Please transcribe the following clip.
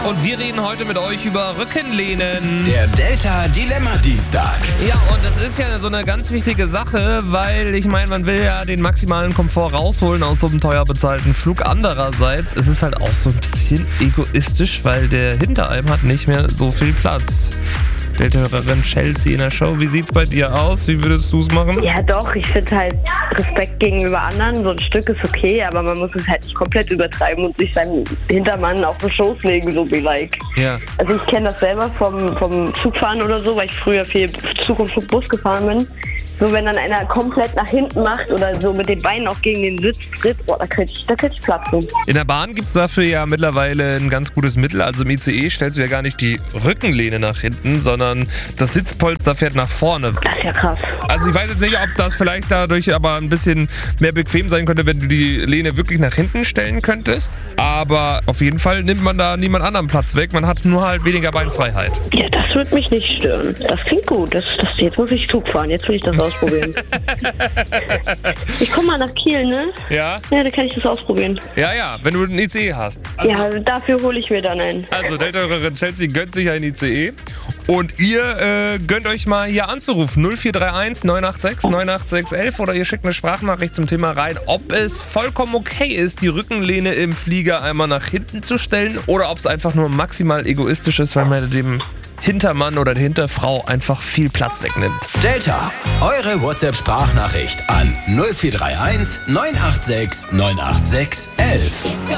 und wir reden heute mit euch über Rückenlehnen. Der Delta Dilemma Dienstag. Ja, und das ist ja so eine ganz wichtige Sache, weil ich meine, man will ja den maximalen Komfort rausholen aus so einem teuer bezahlten Flug. Andererseits ist es halt auch so ein bisschen egoistisch, weil der hinter einem hat nicht mehr so viel Platz. Delta-Hörerin Chelsea in der Show, wie sieht's bei dir aus? Wie würdest du es machen? Ja doch, ich finde halt Respekt gegenüber anderen, so ein Stück ist okay, aber man muss es halt nicht komplett übertreiben und sich seinen Hintermann auf den Schoß legen, so wie like. Ja. Also ich kenne das selber vom Zugfahren oder so, weil ich früher viel Zug und Bus gefahren bin. So wenn dann einer komplett nach hinten macht oder so mit den Beinen auch gegen den Sitz tritt, da krieg ich Platz. In der Bahn gibt's dafür ja mittlerweile ein ganz gutes Mittel. Also im ICE stellst du ja gar nicht die Rückenlehne nach hinten, sondern das Sitzpolster fährt nach vorne. Das ist ja krass. Also ich weiß jetzt nicht, ob das vielleicht dadurch aber ein bisschen mehr bequem sein könnte, wenn du die Lehne wirklich nach hinten stellen könntest. Aber auf jeden Fall nimmt man da niemand anderen Platz weg. Man hat nur halt weniger Beinfreiheit. Ja, das wird mich nicht stören. Das klingt gut. Jetzt muss ich Zug fahren. Jetzt will ich das ausprobieren. Ich komme mal nach Kiel, ne? Ja? Ja, da kann ich das ausprobieren. Ja, wenn du einen ICE hast. Also, Ja, dafür hole ich mir dann einen. also Delta-Hörerin Chelsea gönnt sich einen ICE. Und ihr gönnt euch mal hier anzurufen. 0431 986 98611 oder ihr schickt eine Sprachnachricht zum Thema rein, ob es vollkommen okay ist, die Rückenlehne im Flieger einmal nach hinten zu stellen oder ob es einfach nur maximal egoistisch ist, weil man dem Hintermann oder der Hinterfrau einfach viel Platz wegnimmt. Delta, eure WhatsApp-Sprachnachricht an 0431 986 98611.